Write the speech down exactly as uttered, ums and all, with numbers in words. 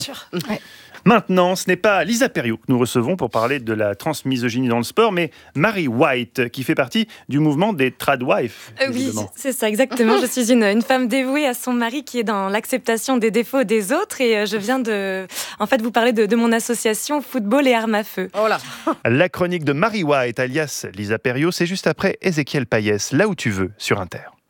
Sûr. Ouais. Maintenant, ce n'est pas Lisa Perriot que nous recevons pour parler de la transmisogynie dans le sport, mais Mary White, qui fait partie du mouvement des tradwives. Euh, oui, c'est ça, exactement. Je suis une, une femme dévouée à son mari qui est dans l'acceptation des défauts des autres et je viens de, en fait, vous parler de, de mon association Football et Armes à Feu. Oh là. La chronique de Mary White, alias Lisa Perriot, c'est juste après Ézéchiel Payès, Là où tu veux, sur Inter.